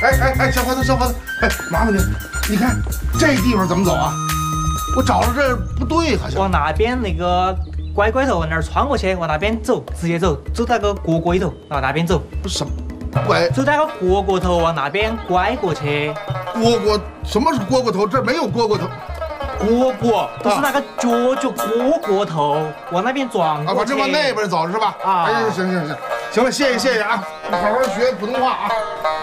哎，小伙子，哎，麻烦您，你看这地方怎么走啊？我找着这不对，好像。 往那边那个拐头往那儿穿过去，往那边走，直接走到个角角里头，往那边走。 什么拐？ 走到个角角头，往那边拐过去。 蝈什么是蝈蝈头？这没有蝈蝈头。 蝈不是那个角蝈头，往那边转过去。 反正往那边走是吧？ 啊， 哎，行了，谢谢啊，你好好学普通话啊。